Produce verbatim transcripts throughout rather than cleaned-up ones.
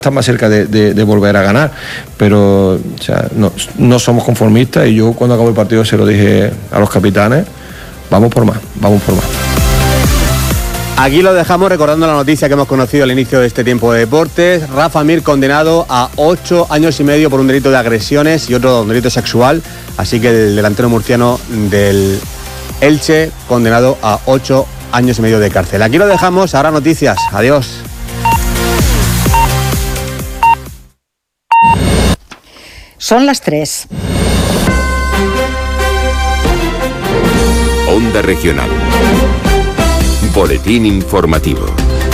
Está más cerca de, de, de volver a ganar, pero o sea, no, no somos conformistas y yo cuando acabó el partido se lo dije a los capitanes, vamos por más, vamos por más. Aquí lo dejamos recordando la noticia que hemos conocido al inicio de este tiempo de deportes. Rafa Mir condenado a ocho años y medio por un delito de agresiones y otro delito sexual, así que el delantero murciano del Elche condenado a ocho años y medio de cárcel. Aquí lo dejamos, ahora noticias, adiós. Son las tres. Onda Regional. Boletín informativo.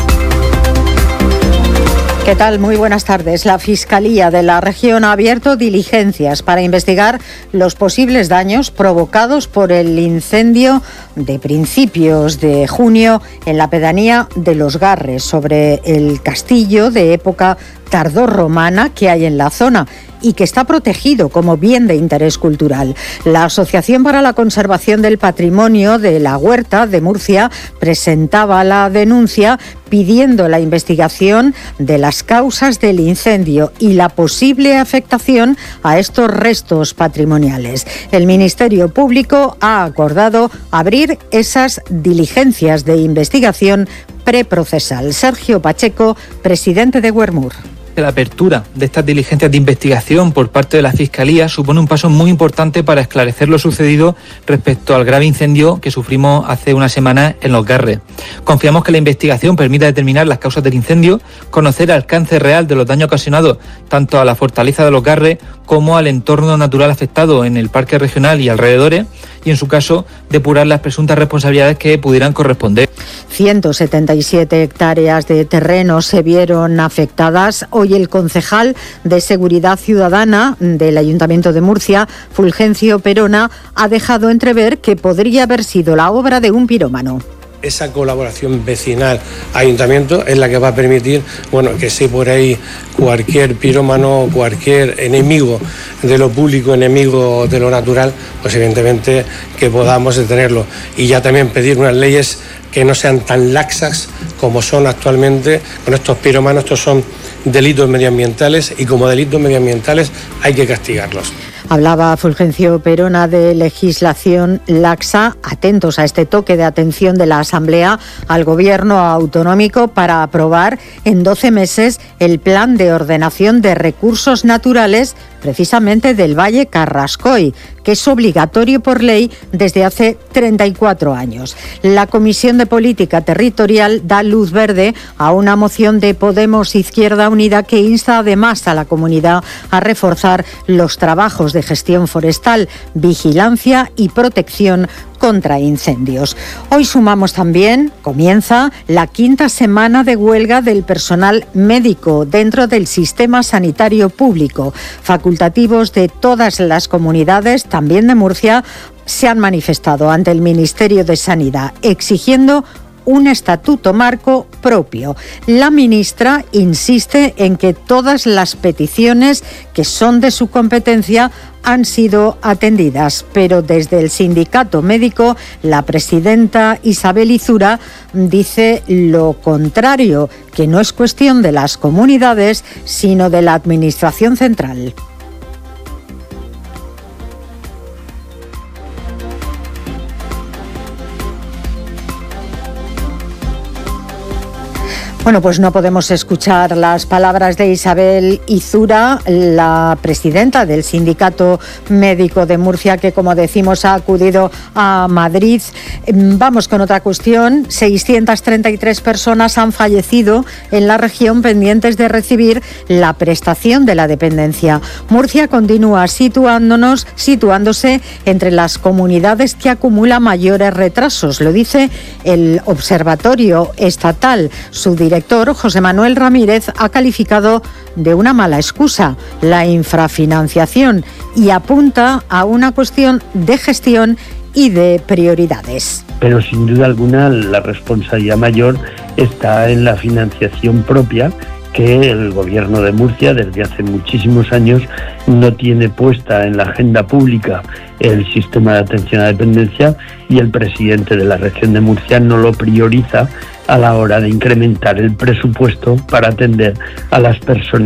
¿Qué tal? Muy buenas tardes. La Fiscalía de la región ha abierto diligencias para investigar los posibles daños provocados por el incendio de principios de junio en la pedanía de Los Garres, sobre el castillo de época tardorromana que hay en la zona y que está protegido como bien de interés cultural. La Asociación para la Conservación del Patrimonio de la Huerta de Murcia presentaba la denuncia pidiendo la investigación de las causas del incendio y la posible afectación a estos restos patrimoniales. El Ministerio Público ha acordado abrir esas diligencias de investigación preprocesal. Sergio Pacheco, presidente de Huermur. La apertura de estas diligencias de investigación por parte de la Fiscalía supone un paso muy importante para esclarecer lo sucedido respecto al grave incendio que sufrimos hace una semana en Los Garres. Confiamos que la investigación permita determinar las causas del incendio, conocer el alcance real de los daños ocasionados tanto a la fortaleza de Los Garres como al entorno natural afectado en el parque regional y alrededores, y en su caso depurar las presuntas responsabilidades que pudieran corresponder. ciento setenta y siete hectáreas de terreno se vieron afectadas. Hoy el concejal de Seguridad Ciudadana del Ayuntamiento de Murcia, Fulgencio Perona, ha dejado entrever que podría haber sido la obra de un pirómano. Esa colaboración vecinal ayuntamiento es la que va a permitir, bueno, que si por ahí cualquier pirómano, cualquier enemigo de lo público, enemigo de lo natural, pues evidentemente que podamos detenerlo. Y ya también pedir unas leyes que no sean tan laxas como son actualmente con estos pirómanos. Estos son delitos medioambientales y como delitos medioambientales hay que castigarlos. Hablaba Fulgencio Perona de legislación laxa. Atentos a este toque de atención de la Asamblea al Gobierno autonómico para aprobar en doce meses el plan de ordenación de recursos naturales precisamente del Valle Carrascoy, que es obligatorio por ley desde hace treinta y cuatro años. La Comisión de Política Territorial da luz verde a una moción de Podemos Izquierda Unida que insta además a la comunidad a reforzar los trabajos de gestión forestal, vigilancia y protección contra incendios. Hoy sumamos también, comienza la quinta semana de huelga del personal médico dentro del sistema sanitario público. Facultativos de todas las comunidades, también de Murcia, se han manifestado ante el Ministerio de Sanidad exigiendo un estatuto marco propio. La ministra insiste en que todas las peticiones que son de su competencia han sido atendidas, pero desde el sindicato médico, la presidenta Isabel Izura dice lo contrario, que no es cuestión de las comunidades, sino de la Administración central. Bueno, pues no podemos escuchar las palabras de Isabel Izura, la presidenta del Sindicato Médico de Murcia, que, como decimos, ha acudido a Madrid. Vamos con otra cuestión. seiscientas treinta y tres personas han fallecido en la región pendientes de recibir la prestación de la dependencia. Murcia continúa situándonos, situándose entre las comunidades que acumula mayores retrasos. Lo dice el Observatorio Estatal. Su director, José Manuel Ramírez, ha calificado de una mala excusa la infrafinanciación y apunta a una cuestión de gestión y de prioridades. Pero sin duda alguna la responsabilidad mayor está en la financiación propia que el Gobierno de Murcia desde hace muchísimos años no tiene puesta en la agenda pública el sistema de atención a la dependencia, y el presidente de la región de Murcia no lo prioriza a la hora de incrementar el presupuesto para atender a las personas